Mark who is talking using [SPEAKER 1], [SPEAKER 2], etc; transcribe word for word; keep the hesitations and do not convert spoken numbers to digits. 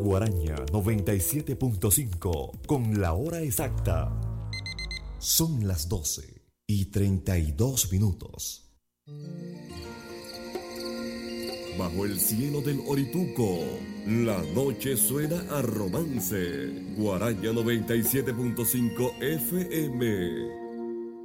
[SPEAKER 1] Guaraña noventa y siete punto cinco con la hora exacta. Son las doce y treinta y dos minutos. Bajo el cielo del Orituco, la noche suena a romance. Guaraña noventa y siete punto cinco F M.